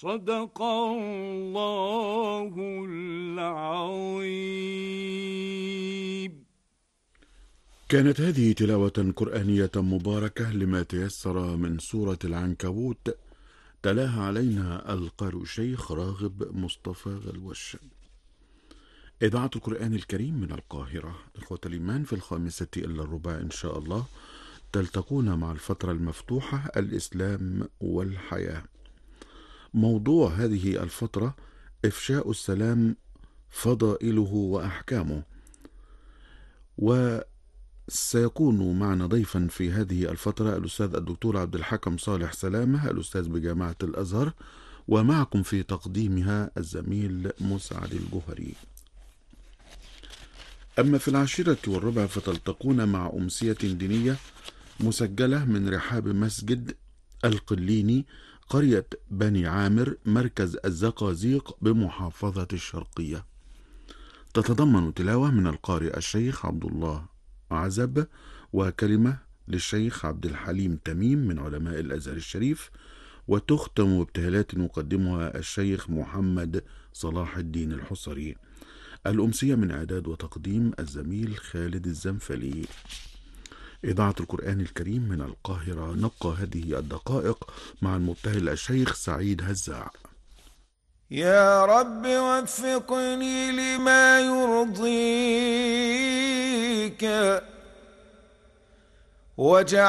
صدق الله العظيم. كانت هذه تلاوة قرآنية مباركة لما تيسر من سورة العنكبوت، تلاها علينا القارئ الشيخ راغب مصطفى غلوش. إذاعة القرآن الكريم من القاهرة. إخوة الإيمان، في 5:45 إن شاء الله تلتقون مع الفترة المفتوحة الإسلام والحياة. موضوع هذه الفترة إفشاء السلام، فضائله وأحكامه. وسيكون معنا ضيفا في هذه الفترة الأستاذ الدكتور عبد الحكم صالح سلامة، الأستاذ بجامعة الأزهر، ومعكم في تقديمها الزميل مسعد الجوهري. أما في 10:15 فتلتقون مع أمسية دينية مسجلة من رحاب مسجد القليني، قرية بني عامر، مركز الزقازيق بمحافظة الشرقية. تتضمن تلاوة من القارئ الشيخ عبد الله عزب، وكلمة للشيخ عبد الحليم تميم من علماء الأزهر الشريف، وتختم بابتهالات يقدمها الشيخ محمد صلاح الدين الحصري. الأمسية من إعداد وتقديم الزميل خالد الزنفلي. إذاعة القرآن الكريم من القاهرة. نبقى هذه الدقائق مع المبتهل الشيخ سعيد هزاع. يا رب وفقني لما يرضيك، واجعل